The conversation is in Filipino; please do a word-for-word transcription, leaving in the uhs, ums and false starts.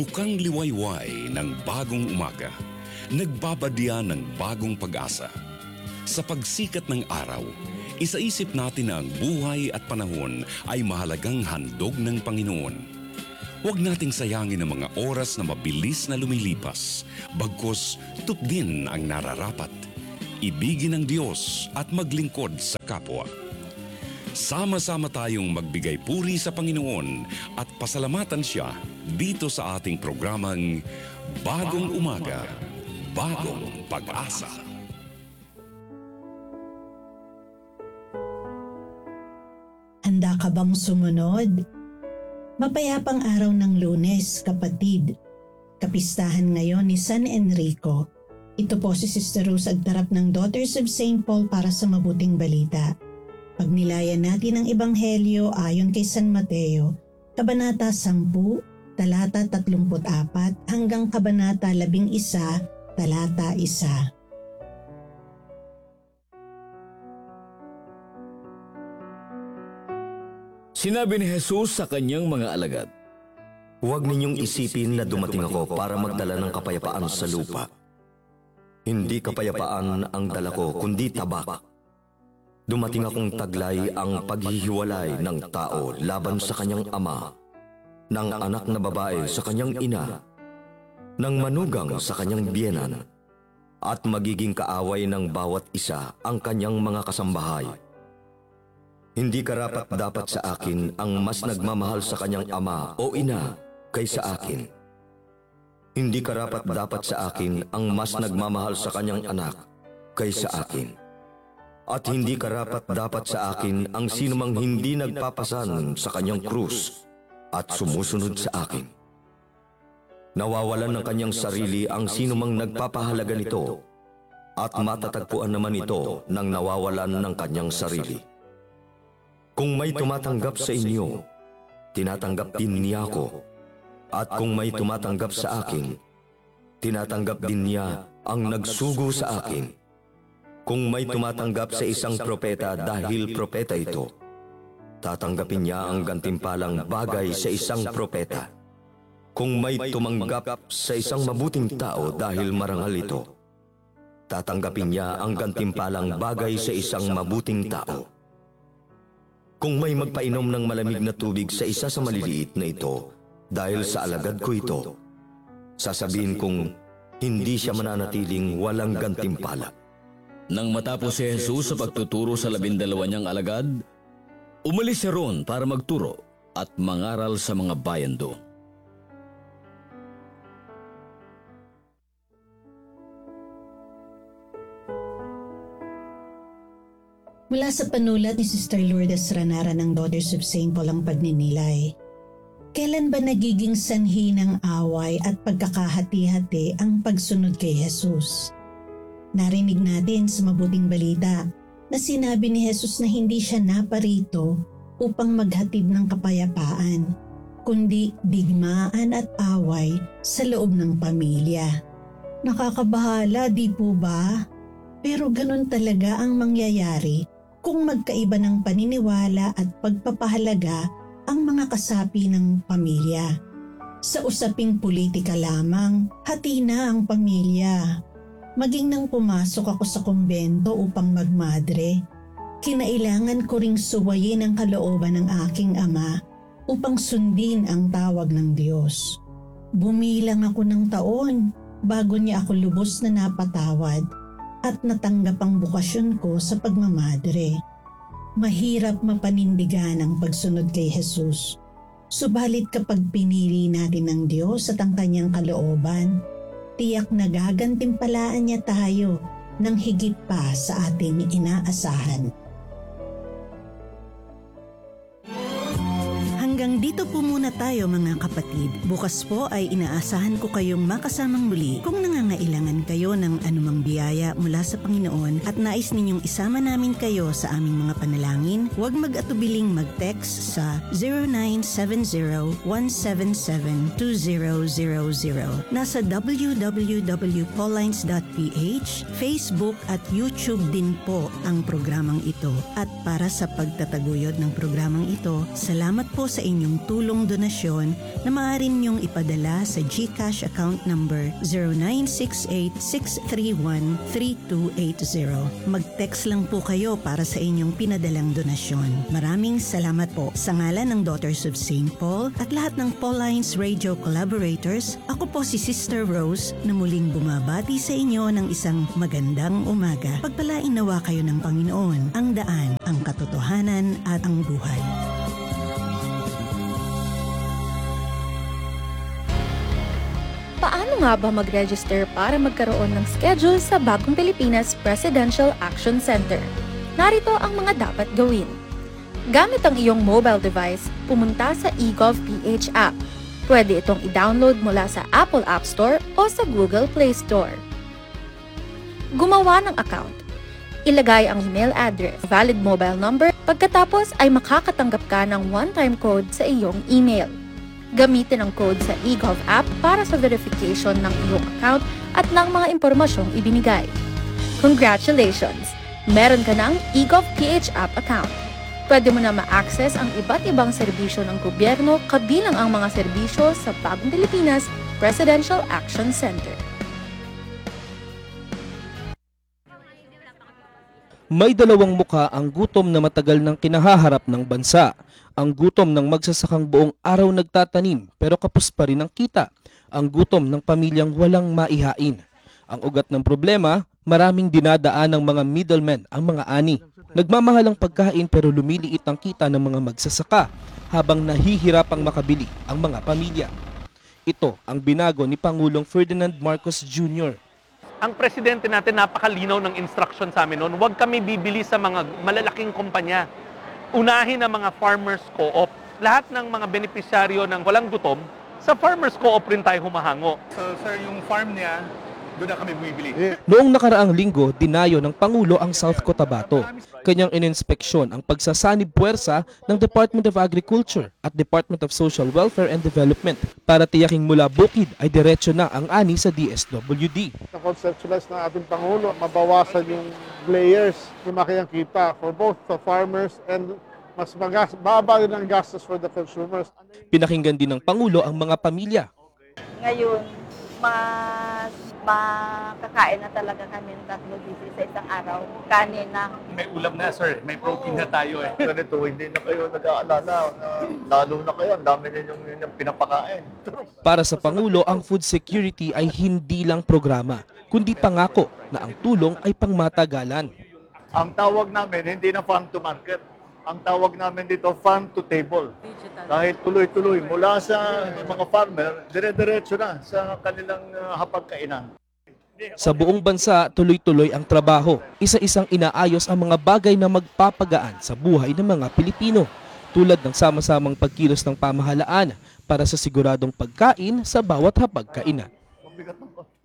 Bukang liwayway ng bagong umaga, nagbabadya ng bagong pag-asa. Sa pagsikat ng araw, isaisip natin na ang buhay at panahon ay mahalagang handog ng Panginoon. Huwag nating sayangin ang mga oras na mabilis na lumilipas, bagkus tupdin ang nararapat. Ibigin ang Diyos at maglingkod sa kapwa. Sama-sama tayong magbigay puri sa Panginoon at pasalamatan Siya dito sa ating programang Bagong Umaga, Bagong Pag-asa. Handa ka bang sumunod? Mapayapang araw ng Lunes, kapatid. Kapistahan ngayon ni San Enrico. Ito po si Sister Rose Agtarap ng Daughters of Saint Paul para sa mabuting balita. Pagnilayan natin ang Ebanghelyo ayon kay San Mateo, Kabanata ten, Talata tatlumpu't apat hanggang Kabanata labing isa, Talata isa. Sinabi ni Jesus sa kanyang mga alagad, "Huwag ninyong isipin na dumating ako para magdala ng kapayapaan sa lupa. Hindi kapayapaan ang dala ko, kundi tabak. Dumating akong taglay ang paghihiwalay ng tao laban sa kanyang ama, ng anak na babae sa kanyang ina, ng manugang sa kanyang biyenan, at magiging kaaway ng bawat isa ang kanyang mga kasambahay. Hindi karapat dapat sa akin ang mas nagmamahal sa kanyang ama o ina kaysa akin. Hindi karapat dapat sa akin ang mas nagmamahal sa kanyang anak kaysa akin. At hindi karapat dapat sa akin ang sinumang hindi nagpapasan sa kanyang krus at sumusunod sa akin. Nawawalan ng kanyang sarili ang sinumang nagpapahalaga nito, at matatagpuan naman ito ng nawawalan ng kanyang sarili. Kung may tumatanggap sa inyo, tinatanggap din niya ako. At kung may tumatanggap sa akin, tinatanggap din niya ang nagsugo sa akin. Kung may tumatanggap sa isang propeta dahil propeta ito, tatanggapin niya ang gantimpalang bagay sa isang propeta. Kung may tumanggap sa isang mabuting tao dahil marangal ito, tatanggapin niya ang gantimpalang bagay sa isang mabuting tao. Kung may magpainom ng malamig na tubig sa isa sa maliliit na ito dahil sa alagad ko ito, sasabihin kong hindi siya mananatiling walang gantimpala." Nang matapos si Jesus sa pagtuturo sa labindalawa niyang alagad, umalis siya roon para magturo at mangaral sa mga bayan doon. Mula sa panulat ni Sister Lourdes Ranara ng Daughters of Saint Paul ang pagninilay. Kailan ba nagiging sanhi ng away at pagkakahati-hati ang pagsunod kay Jesus? Narinig natin sa mabuting balita na sinabi ni Jesus na hindi siya naparito upang maghatid ng kapayapaan, kundi digmaan at away sa loob ng pamilya. Nakakabahala, di po ba? Pero ganun talaga ang mangyayari kung magkaiba ng paniniwala at pagpapahalaga ang mga kasapi ng pamilya. Sa usaping politika lamang, hati na ang pamilya. Maging nang pumasok ako sa kumbento upang magmadre, kinailangan ko ring suwayin ang kalooban ng aking ama upang sundin ang tawag ng Diyos. Bumilang ako ng taon bago niya ako lubos na napatawad at natanggap ang bukasyon ko sa pagmamadre. Mahirap mapanindigan ang pagsunod kay Jesus. Subalit kapag pinili natin ang Diyos at ang kanyang kalooban, tiyak na gagantimpalaan niya tayo ng higit pa sa ating inaasahan. Hanggang dito po muna tayo mga kapatid. Bukas po ay inaasahan ko kayong makasamang muli. Kung nangangailangan kayo ng anumang biyaya mula sa Panginoon at nais ninyong isama namin kayo sa aming mga panalangin, huwag mag-atubiling mag-text sa zero nine seven zero one seven seven two zero zero zero. Nasa w w w dot paulines dot p h, Facebook at YouTube din po ang programang ito. At para sa pagtataguyod ng programang ito, salamat po sa inyong tulong donasyon na maaari niyong ipadala sa GCash account number zero nine six eight six three one three two eight zero. Mag-text lang po kayo para sa inyong pinadalang donasyon. Maraming salamat po. Sa ngalan ng Daughters of Saint Paul at lahat ng Paulines Radio collaborators, ako po si Sister Rose na muling bumabati sa inyo ng isang magandang umaga. Pagpalain nawa kayo ng Panginoon, ang daan, ang katotohanan at ang buhay. Paano nga ba mag-register para magkaroon ng schedule sa Bagong Pilipinas Presidential Action Center? Narito ang mga dapat gawin. Gamit ang iyong mobile device, pumunta sa eGovPH app. Pwede itong i-download mula sa Apple App Store o sa Google Play Store. Gumawa ng account. Ilagay ang email address, valid mobile number, pagkatapos ay makakatanggap ka ng one-time code sa iyong email. Gamitin ang code sa eGov app para sa verification ng iyong account at ng mga impormasyong ibinigay. Congratulations! Meron ka ng eGovPH app account. Pwede mo na ma-access ang iba't ibang serbisyo ng gobyerno kabilang ang mga serbisyo sa Bagong Pilipinas Presidential Action Center. May dalawang mukha ang gutom na matagal nang kinahaharap ng bansa. Ang gutom ng magsasakang buong araw nagtatanim pero kapos pa rin ang kita. Ang gutom ng pamilyang walang maihain. Ang ugat ng problema, maraming dinadaan ng mga middlemen ang mga ani. Nagmamahal ang pagkain pero lumiliit ang kita ng mga magsasaka habang nahihirapang makabili ang mga pamilya. Ito ang binago ni Pangulong Ferdinand Marcos Junior Ang presidente natin napakalinaw ng instruction sa amin noon, huwag kami bibili sa mga malalaking kumpanya. Unahin ang mga farmers co-op. Lahat ng mga benepisyaryo ng walang gutom, sa farmers co-op rin tayo humahango. So sir, yung farm niya, doon na kami bumibili. Noong nakaraang linggo, dinayo ng Pangulo ang South Cotabato. Kanyang ininspeksyon ang pagsasanib puwersa ng Department of Agriculture at Department of Social Welfare and Development para tiyaking mula bukid ay diretso na ang ani sa D S W D. Na-conceptualize ng ating Pangulo, mabawasan yung layers, lumaki ang kita for both the farmers and mas magas, baba din ang gastos for the consumers. Pinakinggan din ng Pangulo ang mga pamilya. Ngayon, mas makakain na talaga kami ng tatlo dito sa isang araw. Kanin na. May ulam na sir, may protein na tayo eh. Ganito, hindi na kayo nag-aalala na lalo na kayo, ang dami ninyong yung pinapakain. Para sa Pangulo, ang food security ay hindi lang programa, kundi pangako na ang tulong ay pangmatagalan. Ang tawag namin, hindi na farm to market. Ang tawag namin dito, farm to table. Dahil tuloy-tuloy, mula sa mga farmer, dire-diretso na sa kanilang uh, hapagkainan. Sa buong bansa, tuloy-tuloy ang trabaho. Isa-isang inaayos ang mga bagay na magpapagaan sa buhay ng mga Pilipino, tulad ng sama-samang pagkilos ng pamahalaan para sa siguradong pagkain sa bawat hapagkainan. Mabigat ng